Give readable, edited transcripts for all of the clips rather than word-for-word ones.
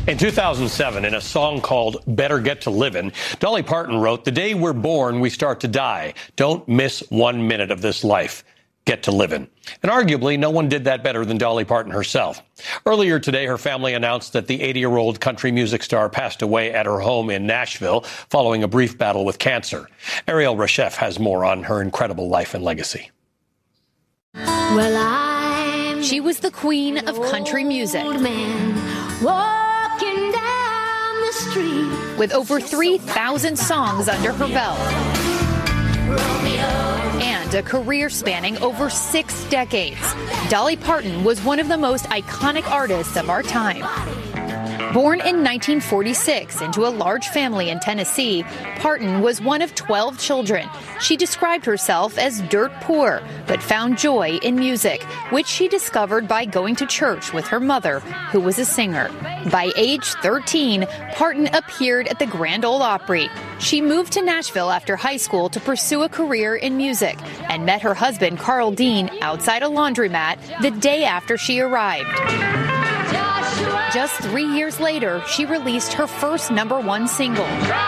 In 2007, in a song called Better Get to Livin', Dolly Parton wrote, "The day we're born, we start to die. Don't miss 1 minute of this life. Get to livin'." And arguably, no one did that better than Dolly Parton herself. Earlier today, her family announced that the 80-year-old country music star passed away at her home in Nashville following a brief battle with cancer. Ariel Reshef has more on her incredible life and legacy. She was the queen of country music. With over 3,000 songs under her belt. And a career spanning over 6 decades, Dolly Parton was one of the most iconic artists of our time. Born in 1946 into a large family in Tennessee, Parton was one of 12 children. She described herself as dirt poor, but found joy in music, which she discovered by going to church with her mother, who was a singer. By age 13, Parton appeared at the Grand Ole Opry. She moved to Nashville after high school to pursue a career in music and met her husband, Carl Dean, outside a laundromat the day after she arrived. Just 3 years later, she released her first #1 single.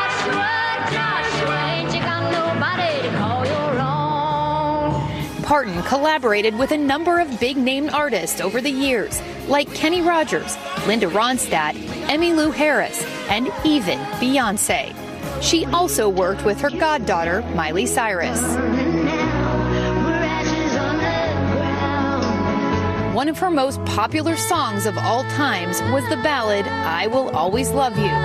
Parton collaborated with a number of big-name artists over the years, like Kenny Rogers, Linda Ronstadt, Emmylou Harris, and even Beyoncé. She also worked with her goddaughter, Miley Cyrus. One of her most popular songs of all times was the ballad, "I Will Always Love You."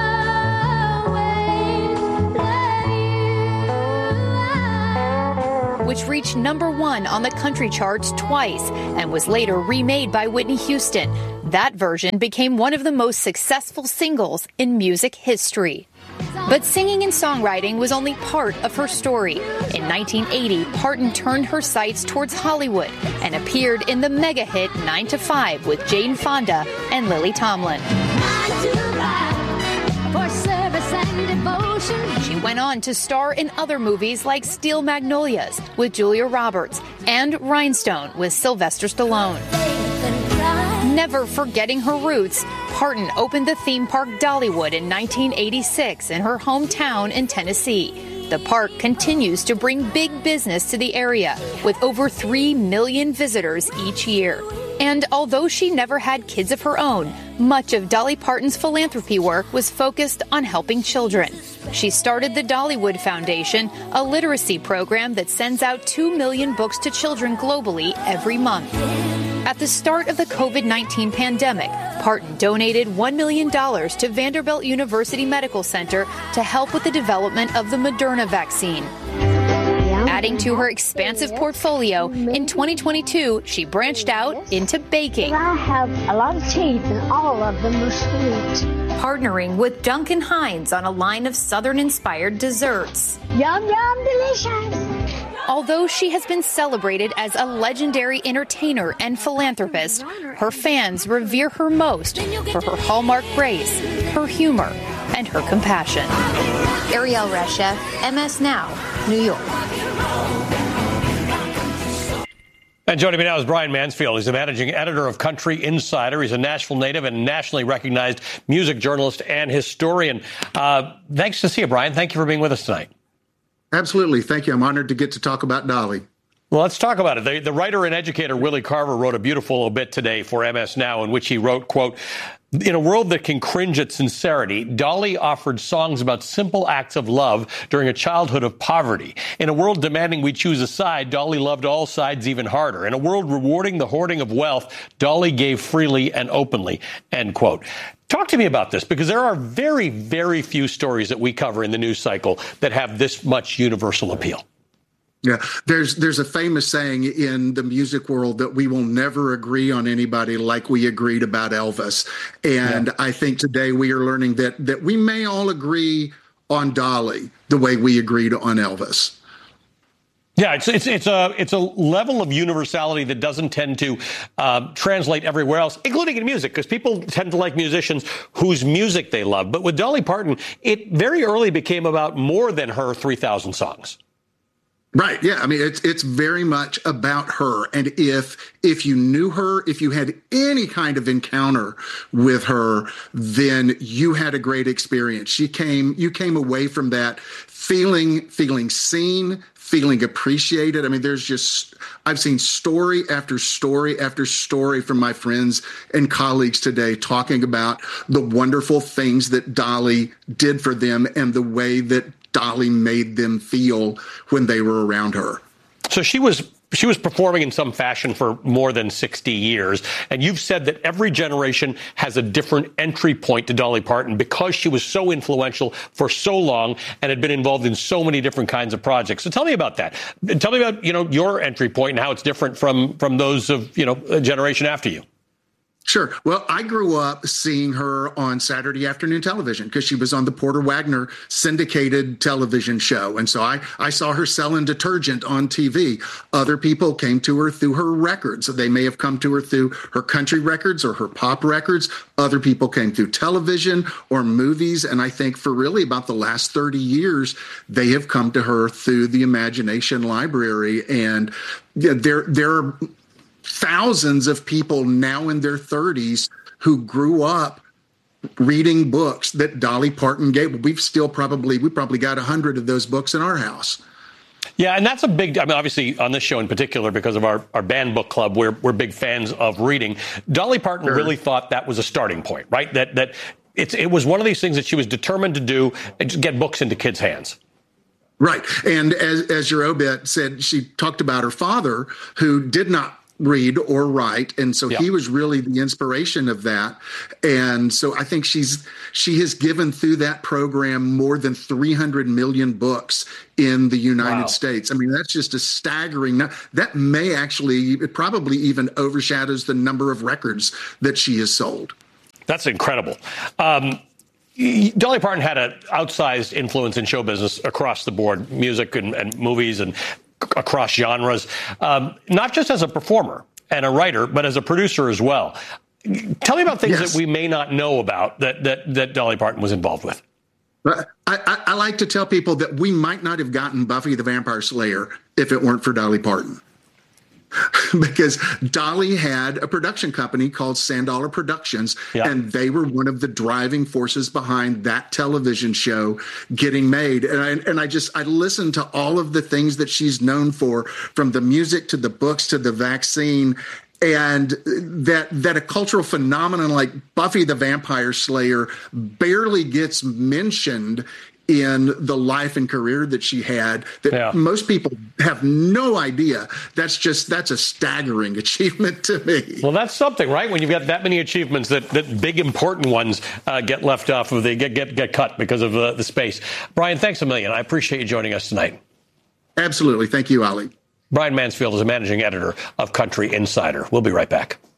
Which reached #1 on the country charts twice and was later remade by Whitney Houston. That version became one of the most successful singles in music history. But singing and songwriting was only part of her story. In 1980, Parton turned her sights towards Hollywood and appeared in the mega hit 9 to 5 with Jane Fonda and Lily Tomlin. She went on to star in other movies like Steel Magnolias with Julia Roberts and Rhinestone with Sylvester Stallone. Never forgetting her roots, Parton opened the theme park Dollywood in 1986 in her hometown in Tennessee. The park continues to bring big business to the area, with over 3 million visitors each year. And although she never had kids of her own, much of Dolly Parton's philanthropy work was focused on helping children. She started the Dollywood Foundation, a literacy program that sends out 2 million books to children globally every month. At the start of the COVID-19 pandemic, Parton donated $1 million to Vanderbilt University Medical Center to help with the development of the Moderna vaccine. Adding to her expansive portfolio, in 2022, she branched out into baking. I have a lot of teeth and all of them are sweet. Partnering with Duncan Hines on a line of Southern-inspired desserts. Yum, yum, delicious. Although she has been celebrated as a legendary entertainer and philanthropist, her fans revere her most for her hallmark grace, her humor, and her compassion. Ariel Reshef, MS Now, New York. And joining me now is Brian Mansfield. He's the managing editor of Country Insider. He's a Nashville native and nationally recognized music journalist and historian. Thanks to see you, Brian. Thank you for being with us tonight. Absolutely. Thank you. I'm honored to get to talk about Dolly. Well, let's talk about it. The writer and educator Willie Carver wrote a beautiful obit today for MS Now in which he wrote, quote, "In a world that can cringe at sincerity, Dolly offered songs about simple acts of love during a childhood of poverty. In a world demanding we choose a side, Dolly loved all sides even harder. In a world rewarding the hoarding of wealth, Dolly gave freely and openly," end quote. Talk to me about this, because there are very, very few stories that we cover in the news cycle that have this much universal appeal. Yeah, there's a famous saying in the music world that we will never agree on anybody like we agreed about Elvis. And yeah. I think today we are learning that we may all agree on Dolly the way we agreed on Elvis. Yeah, it's a level of universality that doesn't tend to translate everywhere else, including in music, because people tend to like musicians whose music they love. But with Dolly Parton, it very early became about more than her 3,000 songs. Right. Yeah. I mean, it's very much about her. And if you knew her, if you had any kind of encounter with her, then you had a great experience. You came away from that feeling seen, feeling appreciated. I mean, I've seen story after story after story from my friends and colleagues today talking about the wonderful things that Dolly did for them and the way that Dolly made them feel when they were around her. So she was performing in some fashion for more than 60 years. And you've said that every generation has a different entry point to Dolly Parton because she was so influential for so long and had been involved in so many different kinds of projects. So tell me about that. Tell me about, your entry point and how it's different from those of, a generation after you. Sure. Well, I grew up seeing her on Saturday afternoon television because she was on the Porter Wagner syndicated television show. And so I saw her selling detergent on TV. Other people came to her through her records. So they may have come to her through her country records or her pop records. Other people came through television or movies. And I think for really about the last 30 years, they have come to her through the Imagination Library. And there are thousands of people now in their 30s who grew up reading books that Dolly Parton gave. We probably got 100 of those books in our house. Yeah, and that's obviously on this show in particular, because of our banned book club, we're big fans of reading. Dolly Parton really thought that was a starting point, right? That it was one of these things that she was determined to do, and just get books into kids' hands. Right. And as your obit said, she talked about her father, who did not read or write, and so he was really the inspiration of that. And so I think she has given through that program more than 300 million books in the United States. I mean, that's just a staggering. That may actually, it probably even overshadows the number of records that she has sold. That's incredible. Dolly Parton had an outsized influence in show business across the board, music and movies and across genres, not just as a performer and a writer, but as a producer as well. Tell me about things that we may not know about that Dolly Parton was involved with. I like to tell people that we might not have gotten Buffy the Vampire Slayer if it weren't for Dolly Parton. Because Dolly had a production company called Sand-Dollar Productions, and they were one of the driving forces behind that television show getting made. And I listened to all of the things that she's known for, from the music to the books to the vaccine, and that a cultural phenomenon like Buffy the Vampire Slayer barely gets mentioned in the life and career that she had, that most people have no idea. That's a staggering achievement to me. Well, that's something, right? When you've got that many achievements, that big important ones get left off, or they get cut because of the space. Brian, thanks a million. I appreciate you joining us tonight. Absolutely. Thank you, Ali. Brian Mansfield is a managing editor of Country Insider. We'll be right back.